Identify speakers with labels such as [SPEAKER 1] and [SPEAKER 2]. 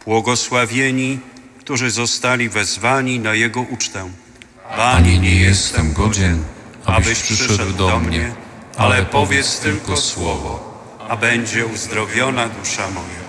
[SPEAKER 1] Błogosławieni, którzy zostali wezwani na Jego ucztę.
[SPEAKER 2] Panie, nie jestem godzien, abyś przyszedł do mnie, ale powiedz tylko słowo,
[SPEAKER 1] a będzie uzdrowiona dusza moja.